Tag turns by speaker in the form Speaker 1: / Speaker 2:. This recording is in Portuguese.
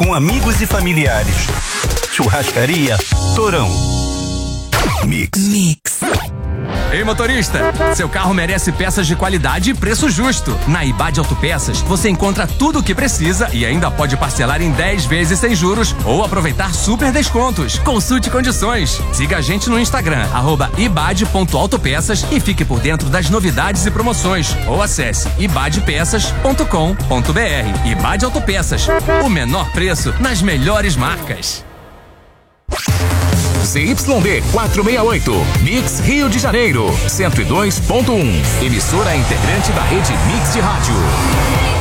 Speaker 1: com amigos e familiares. Churrascaria Torão. Mix.
Speaker 2: Ei, motorista, seu carro merece peças de qualidade e preço justo. Na Ibad Autopeças, você encontra tudo o que precisa e ainda pode parcelar em 10 vezes sem juros ou aproveitar super descontos. Consulte condições. Siga a gente no Instagram, @ibad.autopeças e fique por dentro das novidades e promoções. Ou acesse ibadpeças.com.br. Ibad Autopeças, o menor preço nas melhores marcas.
Speaker 3: ZYD 468, Mix Rio de Janeiro, 102.1. Emissora integrante da rede Mix de Rádio.